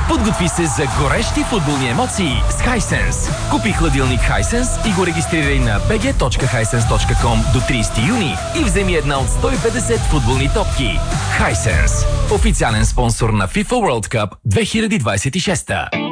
Подготви се за горещи футболни емоции с Hisense. Купи хладилник Hisense и го регистрирай на bg.hisense.com до 30 юни и вземи една от 150 футболни топки. Hisense. Официален спонсор на FIFA World Cup 2026.